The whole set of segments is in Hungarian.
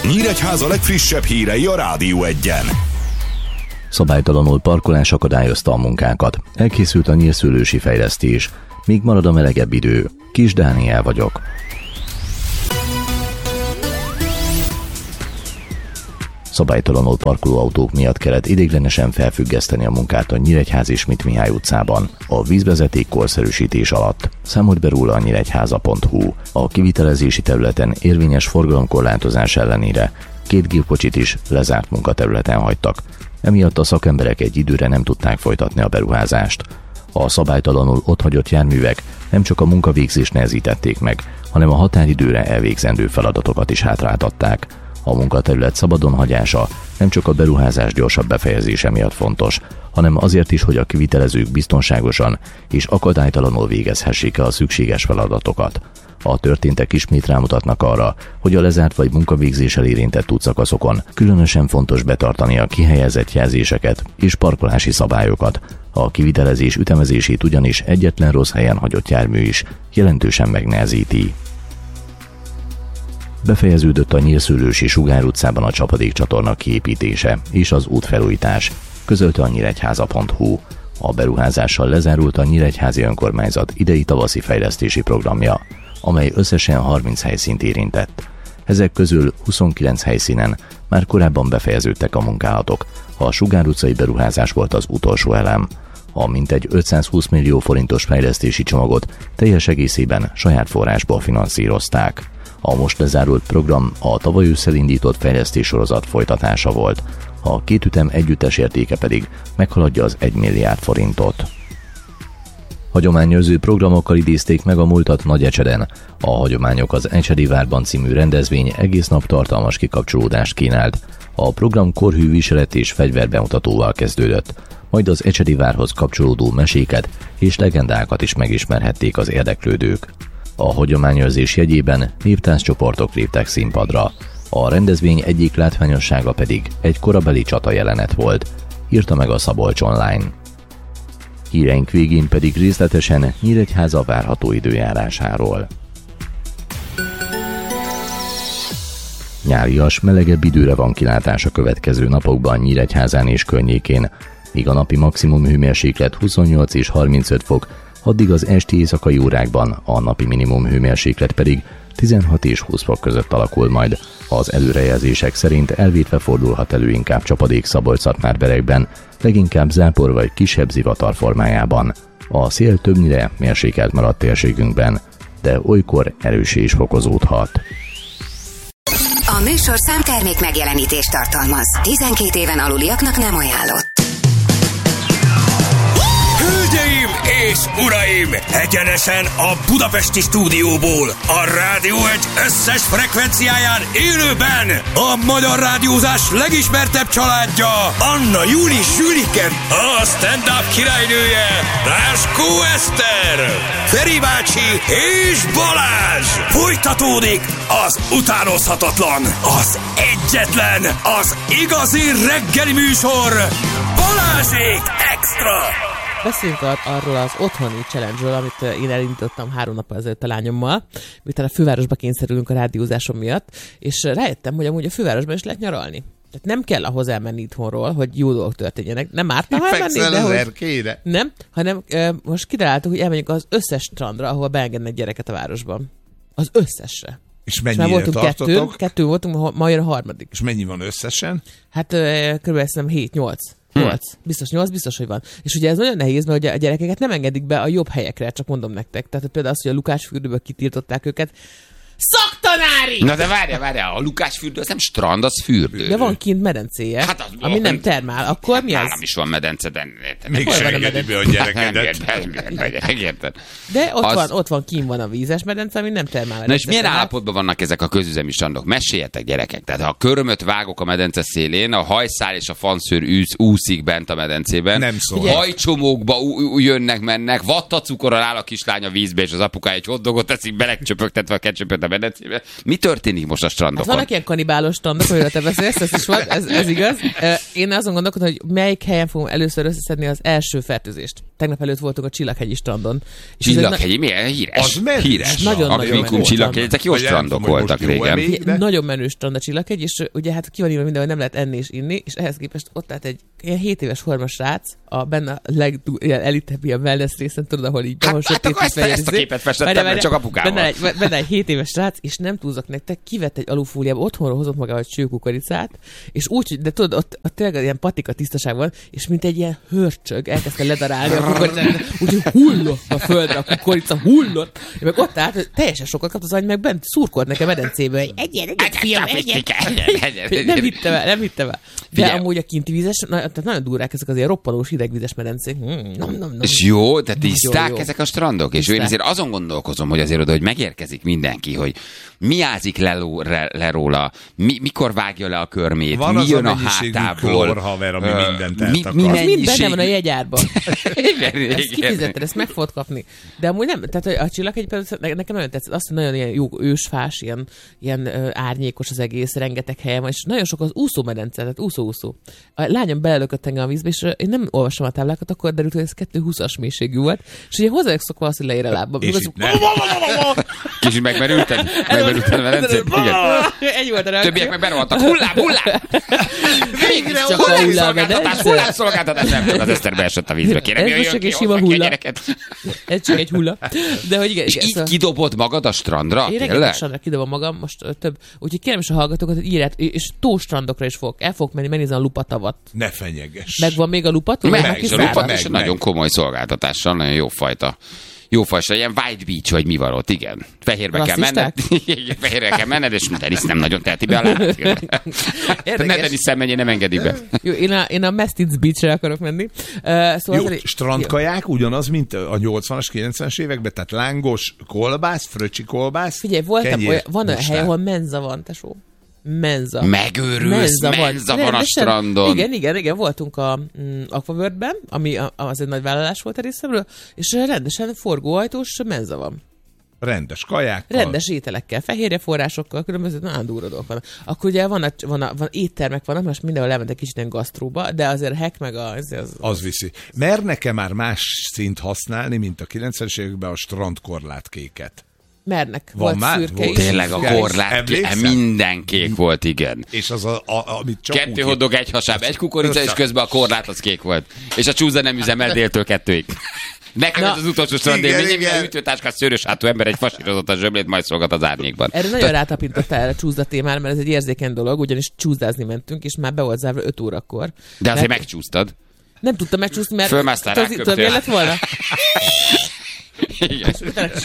Nyíregyháza legfrissebb hírei a Rádió Egyen. Szabálytalanul parkolás akadályozta a munkákat. Elkészült a nyírszőlősi fejlesztés. Még marad a melegebb idő. Kis Dániel vagyok. Szabálytalanul parkoló autók miatt kellett ideiglenesen felfüggeszteni a munkát a Nyíregyházi Schmidt Mihály utcában a vízvezeték korszerűsítés alatt. Számolt be róla a nyíregyháza.hu. A kivitelezési területen érvényes forgalomkorlátozás ellenére 2 gépkocsit is lezárt munkaterületen hagytak. Emiatt a szakemberek egy időre nem tudták folytatni a beruházást. A szabálytalanul otthagyott járművek nem csak a munkavégzést nehezítették meg, hanem a határidőre elvégzendő feladatokat is hátráltatták. A munkaterület szabadon hagyása nem csak a beruházás gyorsabb befejezése miatt fontos, hanem azért is, hogy a kivitelezők biztonságosan és akadálytalanul végezhessék el a szükséges feladatokat. A történtek ismét rámutatnak arra, hogy a lezárt vagy munkavégzéssel érintett útszakaszokon különösen fontos betartani a kihelyezett jelzéseket és parkolási szabályokat. A kivitelezés ütemezését ugyanis egyetlen rossz helyen hagyott jármű is jelentősen megnehezíti. Befejeződött a Nyírszőlősi Sugár utcában a csapadékcsatorna kiépítése és az útfelújítás, közölte a nyíregyháza.hu. A beruházással lezárult a Nyíregyházi Önkormányzat idei tavaszi fejlesztési programja, amely összesen 30 helyszínt érintett. Ezek közül 29 helyszínen már korábban befejeződtek a munkálatok. A Sugár utcai beruházás volt az utolsó elem. A mintegy 520 millió forintos fejlesztési csomagot teljes egészében saját forrásból finanszírozták. A most lezárult program a tavaly ősszel indított fejlesztéssorozat folytatása volt, a két ütem együttes értéke pedig meghaladja az 1 milliárd forintot. Hagyományőrző programokkal idézték meg a múltat Nagyecseden. A Hagyományok az Ecsedi Várban című rendezvény egész nap tartalmas kikapcsolódást kínált. A program korhű viselet és fegyverbemutatóval kezdődött, majd az Ecsedi Várhoz kapcsolódó meséket és legendákat is megismerhették az érdeklődők. A hagyományőrzés jegyében néptánccsoportok léptek színpadra. A rendezvény egyik látványossága pedig egy korabeli csata jelenet volt, írta meg a Szabolcs Online. Híreink végén pedig részletesen Nyíregyháza várható időjárásáról. Nyárias, melegebb időre van kilátás a következő napokban Nyíregyházán és környékén, míg a napi maximum hőmérséklet 28 és 35 fok, addig az esti éjszakai órákban a napi minimum hőmérséklet pedig 16 és 20 fok között alakul majd. Az előrejelzések szerint elvétve fordulhat elő inkább csapadék Szabolcs-Szatmár-Berekben, leginkább zápor vagy kisebb zivatar formájában. A szél többnyire mérsékelt maradt térségünkben, de olykor erőssé is fokozódhat. A műsor számtermék megjelenítést tartalmaz. 12 éven aluliaknak nem ajánlott. Hölgyeim és uraim! Egyenesen a budapesti stúdióból, a Rádió Egy összes frekvenciáján élőben a magyar rádiózás legismertebb családja, Anna Júli Zsülike, a stand-up királynője, Ráskó Eszter, Feri bácsi és Balázs! Folytatódik az utánozhatatlan, az egyetlen, az igazi reggeli műsor, Balázsék Extra! Beszéljünk arról az otthoni challenge-ről, amit én elindítottam 3 nappal ezelőtt a lányommal, miután a fővárosba kényszerülünk a rádiózásom miatt, és rájöttem, hogy amúgy a fővárosban is lehet nyaralni. Tehát nem kell ahhoz elmenni itthonról, hogy jó dolgok történjenek. Nem ártna, ha elmennék, de hogy... Nem, hanem most kitaláltuk, hogy elmenjünk az összes strandra, ahol beengednek gyereket a városban. Az összesre. És mennyire tartotok? Kettő voltunk, ma jön a harmadik. És mennyi van összesen? Hát körülbelül szerintem 7-8. 8. Biztos, hogy van. És ugye ez nagyon nehéz, mert ugye a gyerekeket nem engedik be a jobb helyekre, csak mondom nektek. Tehát például az, hogy a Lukács-fürdőből kitiltották őket. Szaktanári! Na de várjál, a Lukács-fürdő az nem strand, az fürdő. De van kint medencéje, hát ami nem termál. Akkor mi az? Nálam is van medence, de... Mégse engedi be a gyerekedet. De ott van, kint van a vízes medence, ami nem termál. Na és milyen állapotban vannak ezek a közüzemi strandok? Meséljetek, gyerekek. Tehát ha a körömöt vágok a medence szélén, a hajszál és a fanszőr úszik bent a medencében. Nem szól. Hajcsomókba jönnek, mennek, vattacukorral áll a kislány a vízbe, és az apukája egy hotdogot teszik, belecsöpögtetve a ketchupet a medencébe. Mi történik most a strandokon? Hát vannak ilyen kanibálos strandok, amiről te beszélsz, ez is van, ez igaz. Én azon gondolkodom, hogy melyik helyen fogom először összeszedni az első fertőzést. Tegnap előtt voltunk a Csillaghegyi strandon. Csillaghegyi? Milyen híres? Híres. Nagyon Csillaghegy, ezek jó strandok voltak régen. Nagyon menő strand a Csillaghegy, és ugye hát ki van írva minden, hogy nem lehet enni és inni, és ehhez képest ott állt egy ilyen 7 éves hormas srác, benne a legelitebb ilyen wellness részen, tudod, ahol így hát akkor ezt a képet festettem, mert csak apukával. Benne egy 7 éves srác, és nem túlzok nektek, kivett egy alufóliába, otthonról hozott magával egy csőkukoricát, és úgy, de tudod, ott tényleg ilyen patika tisztaság van, és mint egy ilyen hörcsög, elkezdte ledarálni a kukoricát, úgyhogy hullott a földre, a kukorica hullott, és meg ott állt, hogy teljesen sokat kapott az agy, meg bent szurkolt nekem medencébe, hogy egyet, fiam, egyet. Nem hittem el. De amúgy a kinti vízes, tehát nagyon durrák ezek az ilyen roppanós hidegvízes medencék. És jó, de tiszták ezek a strandok? És én azért azon gondolkozom, hogy azért oda, hogy megérkezik mindenki, hogy mi ázik le róla, mikor vágja le a körmét, van mi jön a hátából. Van haver, ami mindent eltakar. Mind benne van a jegyárban. Ezt kifizetted, ezt meg fogod kapni. De amúgy nem, tehát a Csillaghegy nekem nagyon tetszett, azt, hogy nagyon ilyen jó ősfás, ilyen árnyékos az egész, rengeteg helyen van, és nagyon sok az úszómedence, tehát úszó. A lányom belelökött engem a vízbe, és én nem olvastam a táblákat, akkor derült, hogy ez 220-as mélységű volt, és ugye hozzájuk szokva az, hogy leér a lábba. Kicsit megmerülted a medencét? Egy volt a reakció. Többiek meg berohantak. Hullám! Végre csak a hullámszolgáltatás, nem csak az Eszter beesett a vízbe. Kérem, jöjjön ki, hozzá ki a gyereket. Ez csak egy hulla. De hogy igen, és így kidobod magad a strandra? Én reggel a strandra kidobom magam, most több. Úgyhogy kérem is a hallgatókat, hogy írját, és tóstrandokra is el fogok menni, megnézni a Lupatavat. Ne fenyeges. Megvan még a Lupat? Meg, a Lupat is nagyon komoly szolgáltatással, nagyon jó fajta. Jó fajta, ilyen White Beach, vagy mi van ott, igen. Fehérbe kell menned, és Denis nem nagyon teheti be a lábat. Ne Denis szemmenjé, nem engedi be. Jó, én a Mestiz Beach-re akarok menni. Jó, strandkaják ugyanaz, mint a 80-as, 90-es években, tehát lángos kolbász, fröcsi kolbász. Figyelj, van olyan hely, ahol menza van, tesó. Menza. Megőrülsz, menza van a strandon. Igen, voltunk a Aquaworld-ben, ami az egy nagy vállalás volt a részemről, és rendesen forgóajtós menza van. Rendes kajákkal. Rendes ételekkel, fehérjeforrásokkal, különböző nagyon durva dolgok vannak. Akkor ugye van éttermek vannak, most mindenhol elmentek kicsit ilyen gasztróba, de azért a hack meg az viszi. Mernek-e már más szint használni, mint a 90-es években a strandkorlátkéket? Mernek. Volt szürke is. Tényleg a korlát, minden kék volt, igen. És az amit csak 2 hotdog, 1 hasáb, 1 kukorica, és közben a korlát az kék volt. És a csúszda nem üzemel déltől 2-ig. Nekem ez az utolsó strandélményem, minden ütőtáskás szőrös hátú ember egy fasírozott a zsömlét, majd szolgat az árnyékban. Erre nagyon rátapintottál erre csúszda témára, mert ez egy érzékeny dolog, ugyanis csúszdázni mentünk, és már be volt zárva 5 órakor. De azért megcsúsztad. Nem tudtam megcsúszni, mert fölmásztál rá, tudod, mi lett volna? Igen.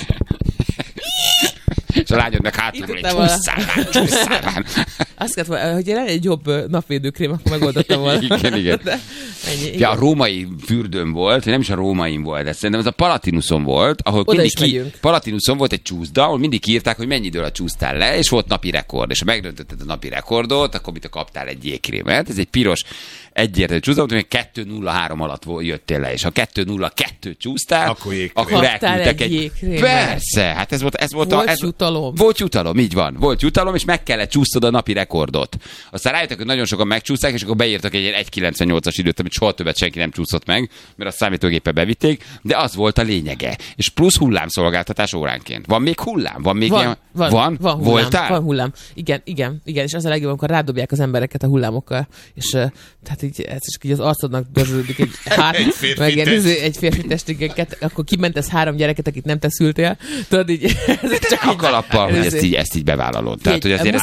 És a lányod meg hátulról egy csúszszál. Azt kellett volna, hogy lenne egy jobb napvédőkrém, akkor megoldottam volna. Igen. Ennyi, a római fürdőn volt, nem is a rómain volt, de szerintem ez a Palatinuson volt, ahol Palatinuson volt egy csúszda, ahol mindig írták, hogy mennyi időre csúsztál le, és volt napi rekord. És ha megdöntötted a napi rekordot, akkor mit kaptál egy jégkrémet. Ez egy piros egyértelmű csúszda, hogy 2:03 alatt jöttél le, és ha 2:02 csúsztál, akkor elküldtek egy... Persze, hát ez volt jutalom. Volt jutalom, így van. Volt jutalom, és meg kellett csúsztod a napi rekordot. Aztán rájöttek, hogy nagyon sokan megcsúszták, és akkor beírtak egy 1:98-as időt, amit soha többet senki nem csúszott meg, mert a számítógéppel bevitték, de az volt a lényege. És plusz hullámszolgáltatás óránként. Van még hullám? Van még ilyen... Van hullám. Voltál? Van hullám. Igen. És az a legjobb, amikor rádobják az embereket a hullámokkal, és tehát így, ez is így az arcodnak dörzsődik egy férfi testigeket, akkor kimentesz 3 gyereket, akit nem te szültél. Tudod így... Csak a kalappal, hogy ezt így bevállalod. Tehát, hogy azért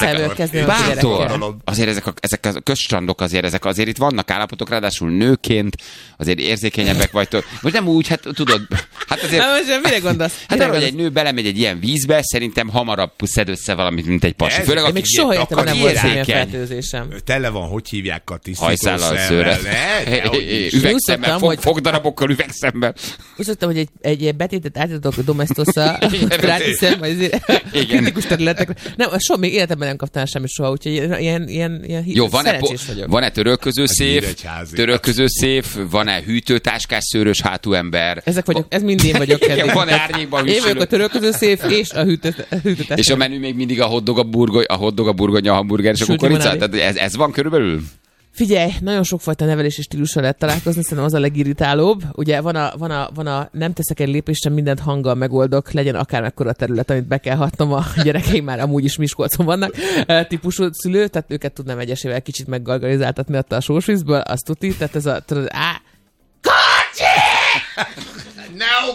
ezek a közstrandok azért itt vannak állapotok, ráadásul nőként azért érzékenyebbek vagytok. Most nem úgy, hát tudod, hát azért... Most mire gondolsz? Hát arra, hogy egy nő belemegy egy ilyen vízbe, szerintem hamarabb szed össze valamit, mint egy pasi. Főleg aki még soha értem, nem volt semmilyen fertőzésem. Tele van, hogy hívják a tisztítószerrel. Üvegszemmel, fogdarabokkal üvegszemmel. Úgy szoktam, hogy egy betétet átadok a Domestosszal, rátiszem, kritikus területekre. Nem, még életemben nem kaptál semmi soha, úgyhogy ilyen jó, szerencsés vagyok. Van-e törölköző széf, van-e hűtőtáskás szőrös hátú ember? Ez mind én vagyok. Van árnyékban én vagyok a törölköző széf és a hűtőtáskás. És a menü még mindig a hotdog, a burgonya, a hamburger és a kukorica? Tehát ez van körülbelül? Figyelj, nagyon sokfajta nevelési stílussal lehet találkozni, szerintem az a legirritálóbb. Ugye van a nem teszek egy lépést, sem mindent hanggal megoldok, legyen akármekkora terület, amit be kell hatnom, a gyerekeim már amúgy is Miskolcon vannak, típusú szülő, tehát őket tudnám egyesével kicsit meggargarizáltatni a sósvízből, azt tuti, tehát ez a... Kocsi! No!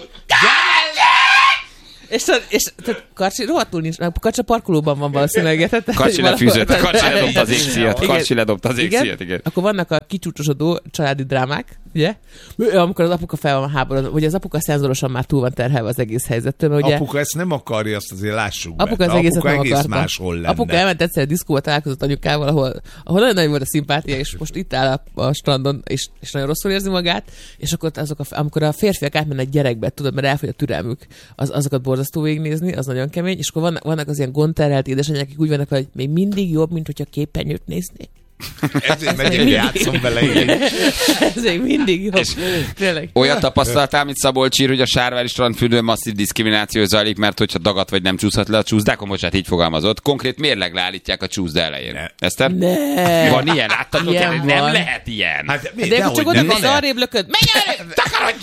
És Karcsi rohadtul nincs, Karcsi a parkolóban van valószínűleg. Karcsi lefűzött, Karcsi ledobta az égszíjat. Karcsi ledobta az égszíjat, igen. Akkor vannak a kicsúcsosodó családi drámák, ugye? Amikor az apuka fel van háborodva, ugye az apuka szenzorosan már túl van terhelve az egész helyzettől. Ugye, apuka ezt nem akarja, azt azért lássuk be. Apuka az egészet nem egész akarta. máshol lenne. Apuka elment egyszer a diszkóba, találkozott anyukával, ahol nagyon nagy volt a szimpátia, és most itt áll a strandon, és nagyon rosszul érzi magát, és akkor amikor a férfiak átmennek gyerekbe, tudod, mert elfogy a türelmük, azokat borzasztó végignézni, az nagyon kemény, és akkor vannak az ilyen gondterhelt édesanyák, akik úgy vannak, hogy még mindig jobb, mint hogyha képernyőt néznék. Ezért megyek, játszom vele így. Ez még mindig jobb. Tényleg. Olyat tapasztaltál, mint Szabolcs ír, hogy a Sárvári strandfürdőn masszív diszkrimináció zajlik, mert hogyha dagat vagy nem csúszhat le a csúszdákon, bocsánat, így fogalmazott. Konkrét mérleg leállítják a csúszda elején. Eszter? Van ilyen, láttatok? Nem lehet ilyen. Hát, de csak oda az arrébb lököd. Menj arrébb!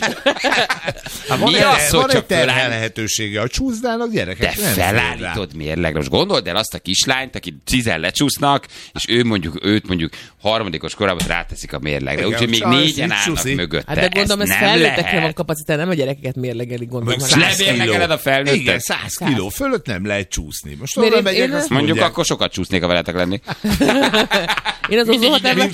Mi az, hogy csak lehetősége a csúszdának, gyerekek? De felállítod mérlegre. Most gondold el azt a kislányt, aki 10 lecsúsznak, és őt mondjuk harmadikos korában ráteszik a mérlegre. Úgyhogy még 4-en állnak mögötte. Hát de gondolom, ez felnőttekre van kapacitás, nem a gyerekeket mérlegelik, gondolom. Most lemérlegeled a felnőttet? Igen, 100 kiló fölött nem lehet csúszni. Most mondjuk akkor sokat csúsznék, ha veletek lennék. Én az úzóhatámban...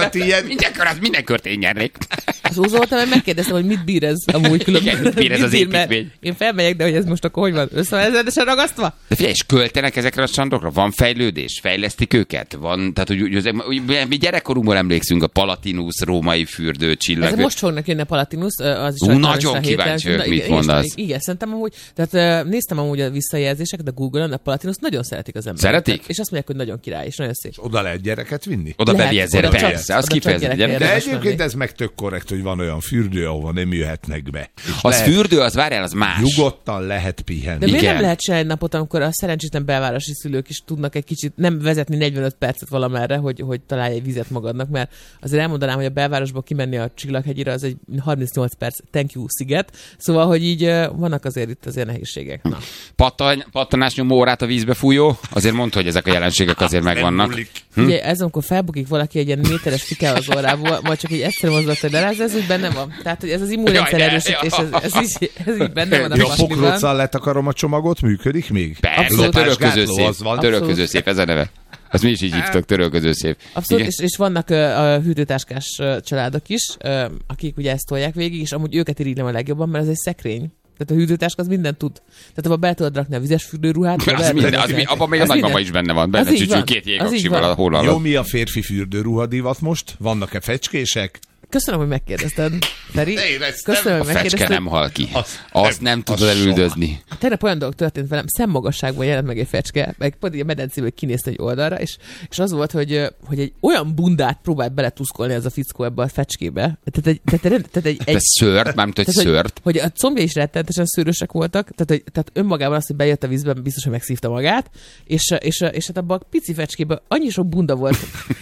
Minden kört én nyernék. Az úzóhatámban megkérdeztem, hogy mit bír ez amúgy különben. Mit bír ez az építmény? Én felmegyek, de hogy ez most akkor hogy van? Összevezendesen ragasztva? De figyelj, és költenek ezekre a strandokra? Van fejlődés? Fejlesztik őket? Van, tehát mi gyerekkorunkból emlékszünk a Palatinus, római fürdő, csillag. Ez most fognak jönni a Palatinus, az is nagyon kíváncsi vagyok, mit mondasz. Igen, szerintem amúgy, tehát néztem amúgy a visszajelzéseket a Google-on, a Palatinus nagyon szeretik az emberek. Szeretik? És azt mondják, hogy nagyon király, és nagyon szép. Oda lehet gyereket vinni? Oda bevijezére, persze, az kifejezetten. De egyébként ez meg tök korrekt, hogy van olyan fürdő, ahova nem jöhetnek be. Az fürdő, az várjál, az más. Nyugodtan lehet pihenni. De miért nem lehet csinálni egy napot, amikor a szerencsétlen belvárosi szülők is tudnak egy kicsit nem vezetni 45 percet valamerre, hogy találj egy vizet magadnak, mert azért elmondanám, hogy a belvárosból kimenni a Csillaghegyire az egy 38 perc thank you sziget, szóval, hogy így vannak azért itt azért nehézségek. Na. Pattanás nyomó órát a vízbe fújó, azért mondta, hogy ezek a jelenségek azért megvannak. Ugye ez, amikor felbukik valaki egy ilyen méteres fikával az órából, majd csak egy egyszerű mozdulat, hogy leráz, ez úgy benne van. Tehát, hogy ez az immunrendszer erősítés, ez így benne van a pasliban. A pokróccal letakarom a csomagot, működik még? Persze, törölköző szép, ez a neve. Azt mi is így hívtok, törölköző szép. Abszolút, és vannak a hűtőtáskás családok is, akik ugye ezt tolják végig, és amúgy őket irigylem a legjobban, mert ez egy szekrény. Tehát a hűtőtáska az mindent tud. Tehát abban be tudod rakni a vizes fürdőruhát. Abban még a nagymama is benne van. Benne csücsül 2 jégaksival a hólalap. Jó, mi a férfi fürdőruhadivat most? Vannak-e fecskések? Köszönöm, hogy megkérdezted, Feri. Köszönöm, hogy megkérdezted. A fecske nem hal ki. Azt nem tudod elüldözni. Tegnap olyan dolog történt velem, szemmagasságban jelent meg egy fecske, meg a medencéből kinézte egy oldalra, és az volt, hogy egy olyan bundát próbált beletuszkolni ez a fickó ebbe a fecskébe. De szőrt, mármint, hogy szőrt. Hogy a combja is rettentesen szőrösek voltak, tehát önmagában az, hogy bejött a vízben, biztos, hogy megszívta magát, és hát abban a pici fecskében annyi sok bunda volt,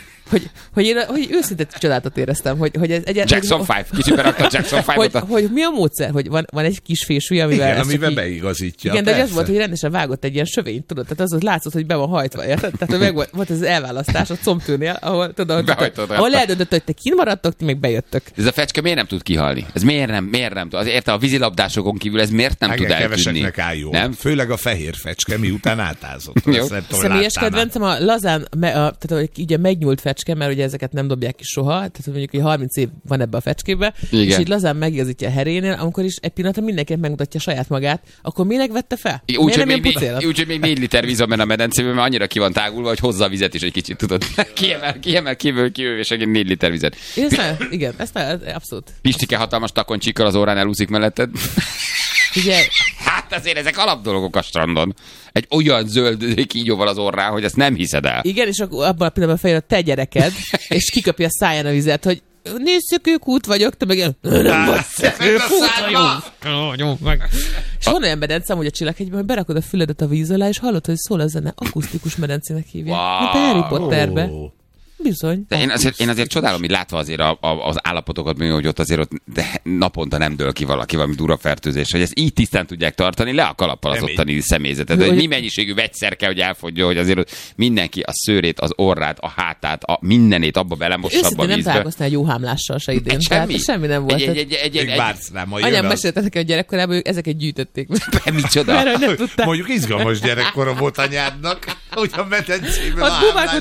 hogy őszinte csodálatot éreztem, hogy ez egyáltalán... Jackson 5, kicsit berakta Jackson 5-ot. Hogy mi a módszer, hogy van egy kis fésű, amivel beigazítja. Igen, de az volt, hogy rendesen vágott egy ilyen sövényt, tudod, tehát az látszott, hogy be van hajtva, érted? Tehát volt ez az elválasztás a combtőnél, ahol eldöntött, hogy te kint maradtok, ti meg bejöttök. Ez a fecske miért nem tud kihalni? Ez miért nem tud? Érted, a vízilabdásokon kívül ez miért nem tud eltűnni? Nem? Főleg a fehér fecske, miután átázott. Személyes kedvencem a lazán, tehát így a megnyúlt fecske, mert ugye ezeket nem dobják ki soha, tehát mondjuk, hogy 30 év van ebbe a fecskébe, igen. És így lazán megigazítja a herénél, amikor is egy pillanatra mindenkinek megmutatja saját magát, akkor minek vette fel? Úgyhogy még 4 liter víz van benne a medencében, mert annyira ki van tágulva, hogy hozza a vizet is egy kicsit, tudod. Kiemel kívül, és egy 4 liter vizet. Igen, ezt abszolút. Pistike hatalmas takoncsikkal az órán elúszik melletted. Figyelj, Hát azért ezek alapdolgok a strandon. Egy olyan zöld kígyóval az orrán, hogy ezt nem hiszed el. Igen, és akkor abban a pillanatban feljön a te gyereked, és kiköpi a száján a vizet, hogy nézd, szökőkút vagyok, te meg nem vagy szökőkút vagyok. És van olyan medence, amúgy a Csillaghegyben, hogy berakod a füledet a víz alá, és hallod, hogy szól a zene, akusztikus medencének hívják. Mint a Harry Potterbe. Bizony. De én azért csodálom, hogy látva azért az állapotokat, hogy ott azért naponta nem dől ki valaki valami durva fertőzés, hogy ezt így tisztán tudják tartani, le a kalappal az ottani személyzetet. Hogy mi mennyiségű vegyszer kell, hogy elfogja, hogy azért mindenki a szőrét, az orrát, a hátát, a mindenét abba belemossa abba a vízbe. Nem találkoztál egy jó hámlással se idén. Semmi nem volt. Anyám mesélte nekem a gyerekkorában, hogy ezeket gyűjtötték. Micsoda? Mondjuk izgalmas gyerekkora volt anyádnak, hogy a medencében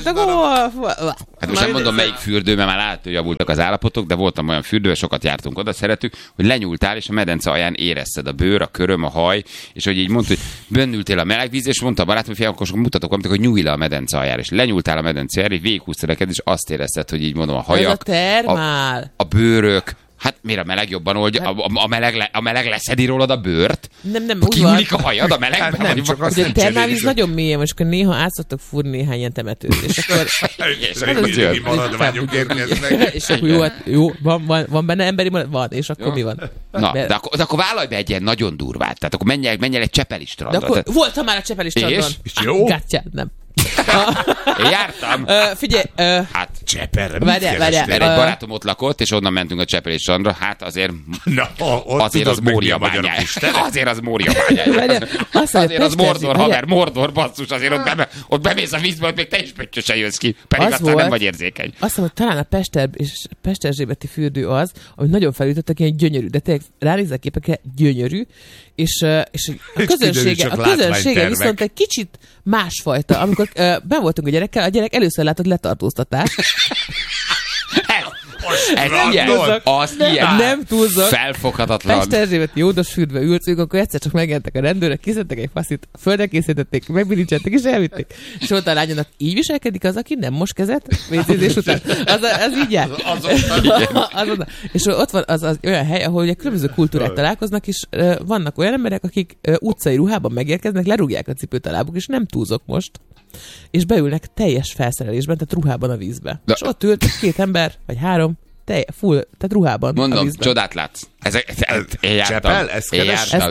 Hát most nem mondom melyik fürdő, mert már látod, hogy javultak az állapotok, de voltam olyan fürdő, sokat jártunk oda, szeretük, hogy lenyúltál, és a medence alján érezted a bőr, a köröm, a haj, és hogy így mondta, hogy bennültél a meleg víz, és mondta a barátom, hogy akkor mutatok valamit, hogy nyújj le a medence aljára, és lenyúltál a medence aljára, és végighúztad neked, és azt érezted, hogy így mondom, a hajak, a bőrök. Hát miért a meleg jobban oldja? A meleg leszedi rólad a bőrt? Nem, kinyúlik a hajad a melegben? Nem, csak azt a termálvíz nagyon mélyen, és akkor néha át szoktak fúrni néhány ilyen temetőt, és akkor... Régi maradványok érkeznek. És akkor jó, van benne emberi maradvány? Van, és akkor mi van? Na, de akkor vállalj be egy ilyen nagyon durvát, tehát akkor menj el egy Csepeli strandra. De akkor voltam már a Csepeli strandon. És jó? Gátyád, nem. Én jártam. Figyelj. Hát Cseperre. Várjál. Mert egy barátom ott lakott, és onnan mentünk a Csepeli strandra. Hát azért az Mória bányája. Azért az Mória bányája. Azért az Mordor, haver, Mordor, basszus. Azért ott bemész a vízbe, ott még te is pöttyösen jössz ki. Pedig aztán nem vagy érzékeny. Azt hiszem, hogy talán a Pesterzsébeti fürdő az, ami nagyon felütöttek, ilyen gyönyörű, de tényleg ránézek képekre, gyönyörű, és a közönsége viszont egy kicsit másfajta. Amikor ben voltunk a gyerekkel, a gyerek először látott letartóztatást. Nem túlzok. Felfoghatatlan. Pesterzsébeti Jódos fürdőbe ültünk, akkor egyszer csak megjelentek a rendőrök, kiszedtek egy faszit, földre készítették, megbilincseltek és elvitték. És ott a lányának így viselkedik az, aki nem mos kezet vécézés után. Az így jár. És ott van az olyan hely, ahol ugye különböző kultúrák találkoznak, és vannak olyan emberek, akik utcai ruhában megérkeznek, lerúgják a cipőt a lábuk, és nem túlzok most. És beülnek teljes felszerelésben, tehát ruhában a vízbe. És ott ült 2 ember, vagy 3, full, tehát ruhában. Mondom, a vízben. Csodát látsz. Én jártam. Csepel? Ez keres? Ez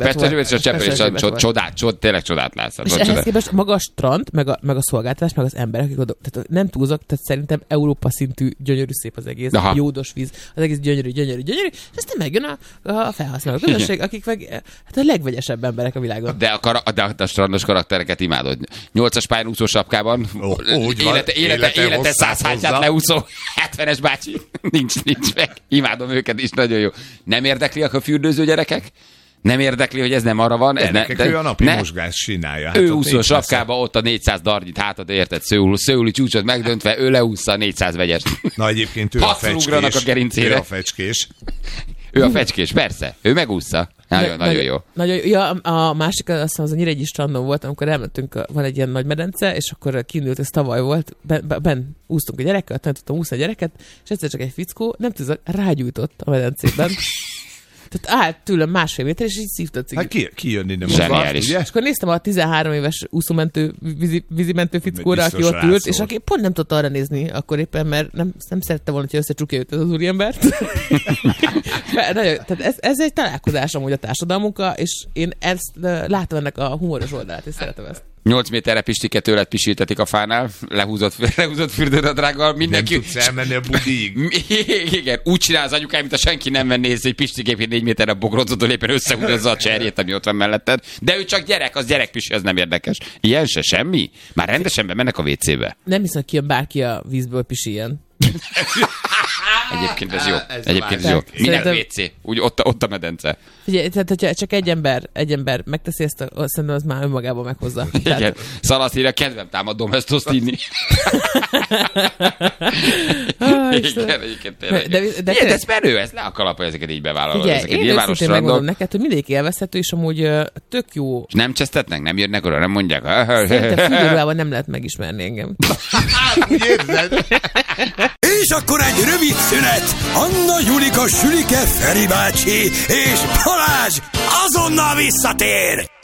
tényleg csodát látsz. És ehhez képest maga a strand, meg a szolgáltatás, meg az emberek, akik oda, tehát nem túlzok, tehát szerintem Európa szintű gyönyörű szép az egész, jódos víz, az egész gyönyörű, és aztán megjön a felhasználó közösség, akik meg hát a legvegyesebb emberek a világon. De a strandos karaktereket imádod. 8-as pályán úszó sapkában, élete 100 hányát leúszó 70-es bácsi. Nincs meg. Imádom őket is, nagyon jó. Nem érdekli a fürdőző gyerekek? Nem érdekli, hogy ez nem arra van? Ő a napi mozgás csinálja. Hát ő úszó sapkába, ott a 400 darnyit hátad, érted? Szőuli csúcsot megdöntve, ő leúszza a 400 vegyes. Na egyébként ő a fecskés. Ő a fecskés, persze. Ő megúszza. Nagyon jó. Ja, a másik, azt hiszem, az a Nyíregyi strandon volt, amikor elmentünk, van egy ilyen nagy medence, és akkor kiindult, ez tavaly volt, ben úsztunk a gyerekkel, tanítottam úszni a gyereket, és egyszer csak egy fickó, nem tudom, rágyújtott a medencében. Tehát állt tőlem 1,5 méter, és így szívta a cigit. Hát ki jönni nem zseniális. És akkor néztem a 13 éves úszómentő, vízimentő fickóra, aki ott ült, és aki pont nem tudta arra nézni akkor éppen, mert nem szerette volna, hogy összecsukja őt ez az úriembert. Tehát ez egy találkozás amúgy a társadalmunkkal, és én ezt látom ennek a humoros oldalát, és szeretem ezt. 8 méterre Pistike tőled pisiltetik a fánál, lehúzott fürdőnadrággal, mindenki... Nem tudsz elmenni a budig. Igen, úgy csinál az anyukám, mint a senki nem venné észre, hogy Pistikép 4 méterre bogrodzodó éppen összehúzza a cserjét, ami ott van melletted. De ő csak gyerek, az gyerekpisi, az nem érdekes. Ilyen se semmi? Már rendesen bemennek a WC-be. Nem hiszem, ki jön bárki a vízből pisiljen. Egyébként ez jó. Minden WC, úgy ott a medence. Figyelj, tehát hogyha csak egy ember megteszi ezt, szerintem az már önmagában meghozza. Igen, Szalaszírja, kedvem támad domestoszt inni. Igen, de ez menő, ez le a kalap, ezeket így bevállalod. Figyelj, én őszintén megmondom neked, hogy mindegyik élvezhető, és amúgy tök jó. És nem csesztetnek? Nem jönnek oda? Nem mondják? Szerintem fürdőruhában nem lehet megismerni engem. Úgy érzed? És akkor egy rövid szünet, Anna, Julika, Sülike, Feri bácsi és Balázs azonnal visszatér!